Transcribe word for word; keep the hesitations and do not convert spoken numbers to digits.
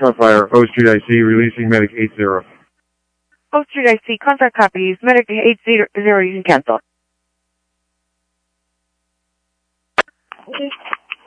Foxtrot Fire, O Street I C, releasing Medic eight zero. O Street I C, contract copies, Medic eight zero, you can cancel. Okay.